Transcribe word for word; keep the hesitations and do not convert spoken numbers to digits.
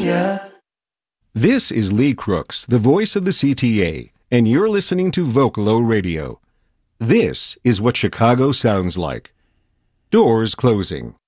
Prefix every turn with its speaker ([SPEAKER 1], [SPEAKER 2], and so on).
[SPEAKER 1] ya.
[SPEAKER 2] This is Lee Crooks, the voice of the C T A, and you're listening to Vocalo Radio. This is what Chicago sounds like. Doors closing.